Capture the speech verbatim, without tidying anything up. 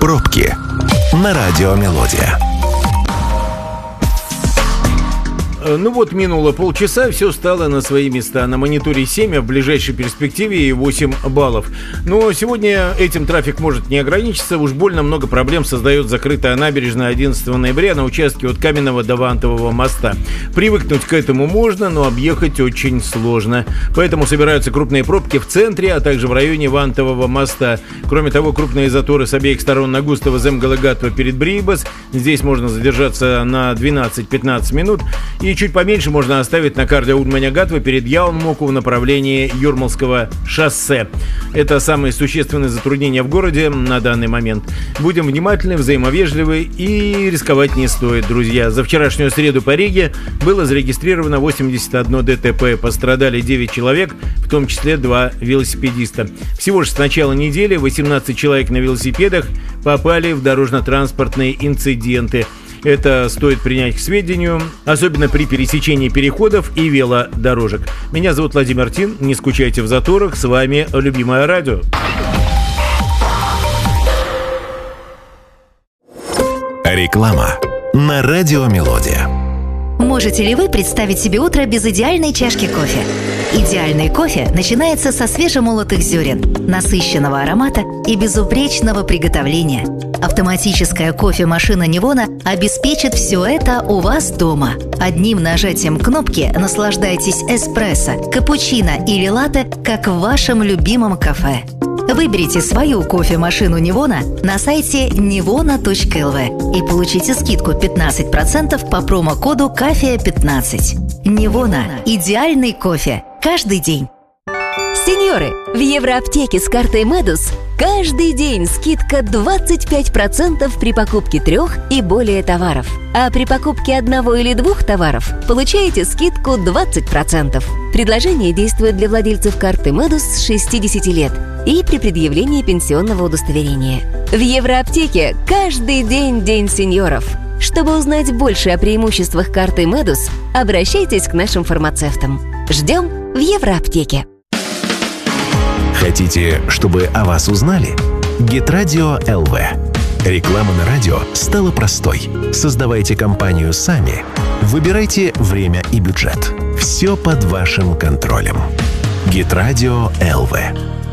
Пробки на радио Мелодия. Ну вот, минуло полчаса, все стало на свои места. На мониторе семь, а в ближайшей перспективе и восемь баллов. Но сегодня этим трафик может не ограничиться. Уж больно много проблем создает закрытая набережная одиннадцатого ноября на участке от Каменного до Вантового моста. Привыкнуть к этому можно, но объехать очень сложно. Поэтому собираются крупные пробки в центре, а также в районе Вантового моста. Кроме того, крупные заторы с обеих сторон на Густава Земгалыгатова перед Брибас. Здесь можно задержаться на двенадцать-пятнадцать минут. И чуть поменьше можно оставить на карте Удманя-Гатва перед Ялмоку в направлении Юрмалского шоссе. Это самые существенные затруднения в городе на данный момент. Будем внимательны, взаимовежливы и рисковать не стоит, друзья. За вчерашнюю среду по Риге было зарегистрировано восемьдесят одно ДТП. Пострадали девять человек, в том числе два велосипедиста. Всего же с начала недели восемнадцать человек на велосипедах попали в дорожно-транспортные инциденты. Это стоит принять к сведению, особенно при пересечении переходов и велодорожек. Меня зовут Владимир Тин. Не скучайте в заторах. С вами любимое радио. Реклама на радио Мелодия. Можете ли вы представить себе утро без идеальной чашки кофе? Идеальный кофе начинается со свежемолотых зерен, насыщенного аромата и безупречного приготовления. Автоматическая кофемашина Нивона обеспечит все это у вас дома. Одним нажатием кнопки наслаждайтесь эспрессо, капучино или латте, как в вашем любимом кафе. Выберите свою кофемашину Нивона на сайте нивона точка эл ви и получите скидку пятнадцать процентов по промокоду кафе пятнадцать. Нивона – идеальный кофе каждый день. Сеньоры, в Евроаптеке с картой Медус каждый день скидка двадцать пять процентов при покупке трех и более товаров. А при покупке одного или двух товаров получаете скидку двадцать процентов. Предложение действует для владельцев карты Медус с шестидесяти лет и при предъявлении пенсионного удостоверения. В Евроаптеке каждый день день сеньоров. Чтобы узнать больше о преимуществах карты Медус, обращайтесь к нашим фармацевтам. Ждем в Евроаптеке. Хотите, чтобы о вас узнали? Гитрадио эл ви. Реклама на радио стала простой. Создавайте компанию сами. Выбирайте время и бюджет. Все под вашим контролем. Гитрадио эл ви.